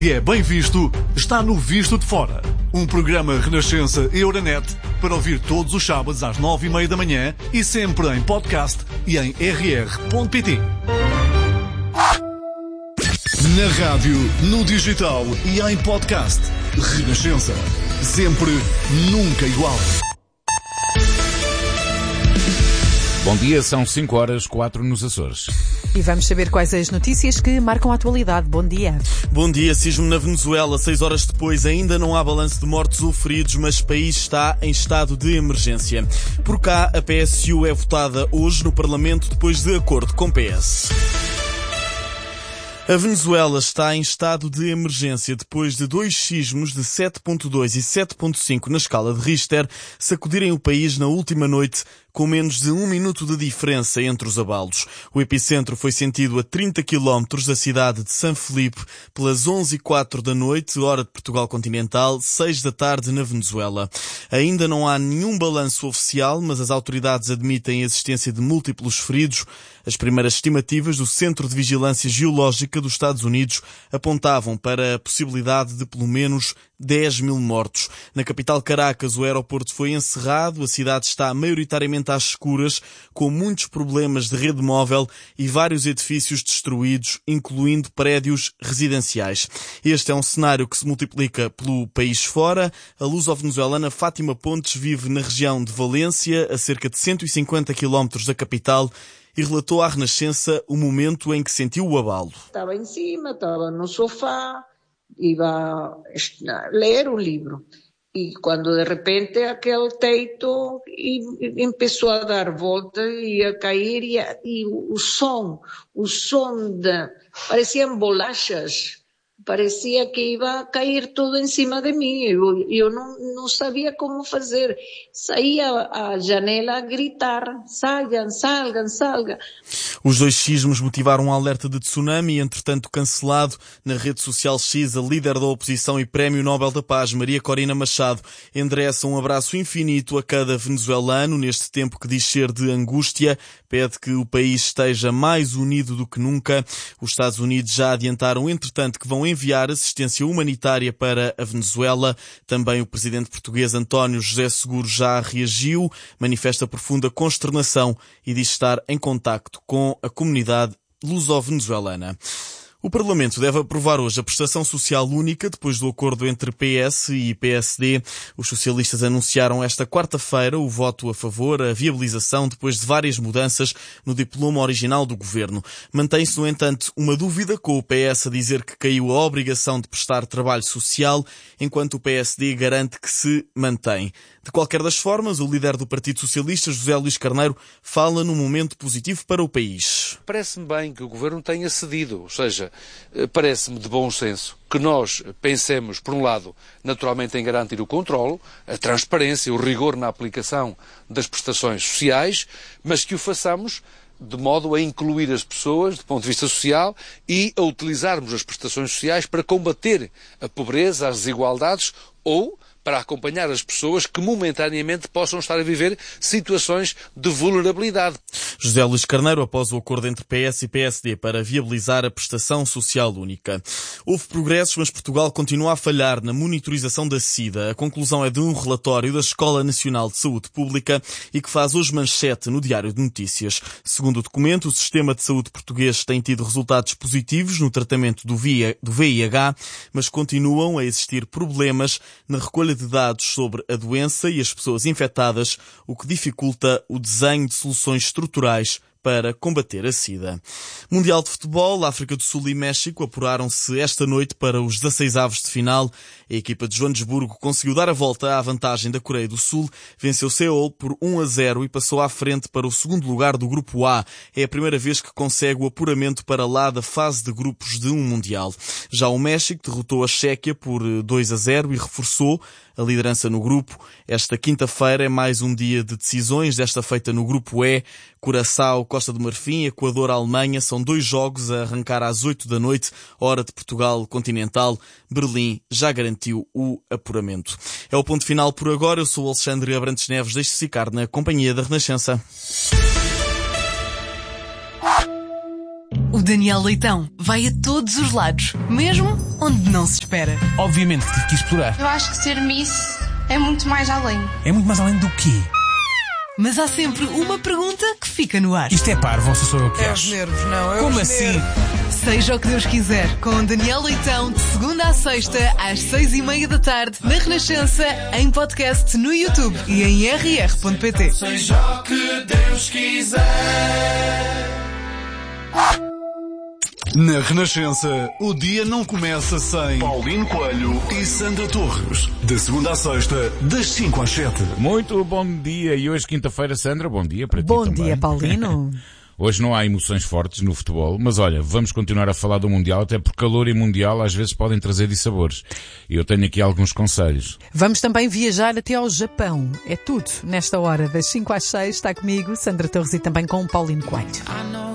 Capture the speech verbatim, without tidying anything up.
E é bem visto, está no Visto de Fora. Um programa Renascença Euronet para ouvir todos os sábados às nove e meia da manhã e sempre em podcast e em r r ponto p t. Na rádio, no digital e em podcast. Renascença. Sempre, nunca igual. Bom dia, são cinco horas, quatro nos Açores. E vamos saber quais as notícias que marcam a atualidade. Bom dia. Bom dia. Sismo na Venezuela. Seis horas depois ainda não há balanço de mortos ou feridos, mas o país está em estado de emergência. Por cá, a P S U é votada hoje no Parlamento depois de acordo com o P S. A Venezuela está em estado de emergência depois de dois sismos de sete ponto dois e sete ponto cinco na escala de Richter sacudirem o país na última noite, com menos de um minuto de diferença entre os abalos. O epicentro foi sentido a trinta quilómetros da cidade de San Felipe pelas onze e quatro da noite, hora de Portugal continental, seis da tarde na Venezuela. Ainda não há nenhum balanço oficial, mas as autoridades admitem a existência de múltiplos feridos. As primeiras estimativas do Centro de Vigilância Geológica dos Estados Unidos apontavam para a possibilidade de pelo menos dez mil mortos. Na capital Caracas, o aeroporto foi encerrado, a cidade está maioritariamente às escuras, com muitos problemas de rede móvel e vários edifícios destruídos, incluindo prédios residenciais. Este é um cenário que se multiplica pelo país fora. A luso-venezuelana Fátima Pontes vive na região de Valência, a cerca de cento e cinquenta quilómetros da capital, e relatou à Renascença o momento em que sentiu o abalo. Estava em cima, estava no sofá, iba a ler um livro. E quando de repente aquele teito começou a dar volta e a cair e, a, e o som, o som de, pareciam bolachas, parecia que ia a cair tudo em cima de mim. Eu, eu não, não sabia como fazer. Saía à janela a gritar, saiam, salgam, salgam. Os dois sismos motivaram um alerta de tsunami, entretanto cancelado. Na rede social X, a líder da oposição e Prémio Nobel da Paz, Maria Corina Machado, endereça um abraço infinito a cada venezuelano neste tempo que diz ser de angústia. Pede que o país esteja mais unido do que nunca. Os Estados Unidos já adiantaram, entretanto, que vão enviar assistência humanitária para a Venezuela. Também o presidente português António José Seguro já reagiu, manifesta profunda consternação e diz estar em contacto com a comunidade luso-venezuelana. O Parlamento deve aprovar hoje a prestação social única depois do acordo entre P S e P S D. Os socialistas anunciaram esta quarta-feira o voto a favor, a viabilização depois de várias mudanças no diploma original do governo. Mantém-se, no entanto, uma dúvida, com o P S a dizer que caiu a obrigação de prestar trabalho social, enquanto o P S D garante que se mantém. De qualquer das formas, o líder do Partido Socialista, José Luís Carneiro, fala num momento positivo para o país. Parece-me bem que o governo tenha cedido, ou seja, parece-me de bom senso que nós pensemos, por um lado, naturalmente em garantir o controle, a transparência, o rigor na aplicação das prestações sociais, mas que o façamos de modo a incluir as pessoas do ponto de vista social e a utilizarmos as prestações sociais para combater a pobreza, as desigualdades ou para acompanhar as pessoas que momentaneamente possam estar a viver situações de vulnerabilidade. José Luís Carneiro, após o acordo entre P S e P S D para viabilizar a prestação social única. Houve progressos, mas Portugal continua a falhar na monitorização da SIDA. A conclusão é de um relatório da Escola Nacional de Saúde Pública e que faz hoje manchete no Diário de Notícias. Segundo o documento, o sistema de saúde português tem tido resultados positivos no tratamento do V I H, mas continuam a existir problemas na recolha de dados sobre a doença e as pessoas infectadas, o que dificulta o desenho de soluções estruturais para combater a SIDA. Mundial de Futebol, África do Sul e México apuraram-se esta noite para os dezasseis avos de final. A equipa de Joanesburgo conseguiu dar a volta à vantagem da Coreia do Sul, venceu Seul por um a zero e passou à frente para o segundo lugar do Grupo A. É a primeira vez que consegue o apuramento para lá da fase de grupos de um Mundial. Já o México derrotou a Chequia por dois a zero e reforçou a liderança no grupo. Esta quinta-feira é mais um dia de decisões, desta feita no Grupo E. Curaçao, Costa do Marfim, Equador, Alemanha, são dois jogos a arrancar às oito da noite, hora de Portugal continental. Berlim já garantiu o apuramento. É o ponto final por agora. Eu sou o Alexandre Abrantes Neves, deixe-se ficar na companhia da Renascença. O Daniel Leitão vai a todos os lados, mesmo onde não se espera. Obviamente que tive que explorar. Eu acho que ser Miss é muito mais além. É muito mais além do quê? Mas há sempre uma pergunta que fica no ar. Isto é parvo, ou sou eu que É acho? os nervos, não. É Como os assim? nervos. Seja o que Deus quiser, com Daniel Leitão, de segunda à sexta, às seis e meia da tarde, na Renascença, em podcast no YouTube e em r r ponto p t. Seja o que Deus quiser. Na Renascença, o dia não começa sem Paulino Coelho e Sandra Torres. De segunda à sexta, das cinco às sete. Muito bom dia. E hoje, quinta-feira, Sandra, bom dia para ti Bom também. dia, Paulino. Hoje não há emoções fortes no futebol, mas olha, vamos continuar a falar do Mundial, até porque calor e Mundial às vezes podem trazer dissabores. E eu tenho aqui alguns conselhos. Vamos também viajar até ao Japão. É tudo nesta hora, das cinco às seis. Está comigo, Sandra Torres, e também com o Paulino Coelho.